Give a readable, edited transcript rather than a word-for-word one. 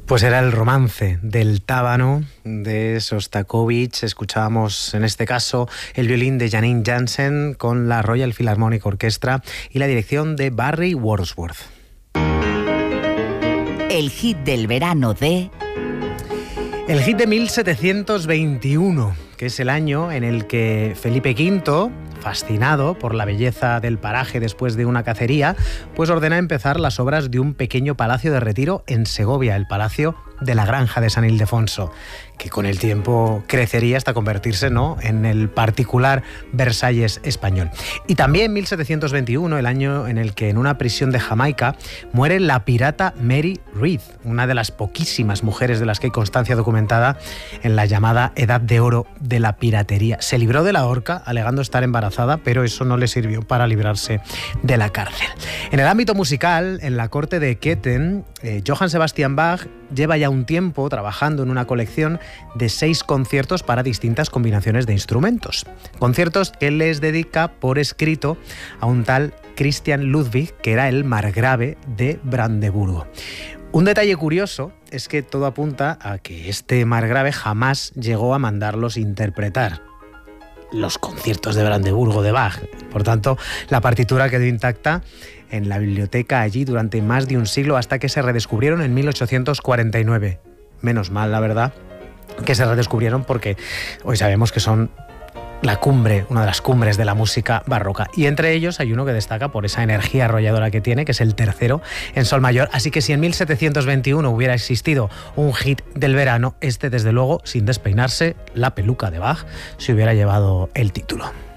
Pues era el romance del Tábano de Sostakovich. Escuchábamos en este caso el violín de Janine Jansen con la Royal Philharmonic Orchestra y la dirección de Barry Wordsworth. El hit del verano de... El hit de 1721, que es el año en el que Felipe V, fascinado por la belleza del paraje después de una cacería, pues ordena empezar las obras de un pequeño palacio de retiro en Segovia, el Palacio de la Granja de San Ildefonso, que con el tiempo crecería hasta convertirse, ¿no?, en el particular Versalles español. Y también 1721, el año en el que en una prisión de Jamaica muere la pirata Mary Read, una de las poquísimas mujeres de las que hay constancia documentada en la llamada Edad de Oro de la piratería. Se libró de la horca alegando estar embarazada, pero eso no le sirvió para librarse de la cárcel. En el ámbito musical, en la corte de Köthen, Johann Sebastian Bach lleva ya un tiempo trabajando en una colección de 6 conciertos para distintas combinaciones de instrumentos. Conciertos que les dedica por escrito a un tal Christian Ludwig, que era el margrave de Brandeburgo. Un detalle curioso es que todo apunta a que este margrave jamás llegó a mandarlos interpretar los conciertos de Brandeburgo de Bach. Por tanto, la partitura quedó intacta en la biblioteca allí durante más de un siglo hasta que se redescubrieron en 1849. Menos mal, la verdad, que se redescubrieron porque hoy sabemos que son la cumbre, una de las cumbres de la música barroca. Y entre ellos hay uno que destaca por esa energía arrolladora que tiene, que es el tercero en sol mayor. Así que si en 1721 hubiera existido un hit del verano, este desde luego, sin despeinarse, la peluca de Bach, se hubiera llevado el título.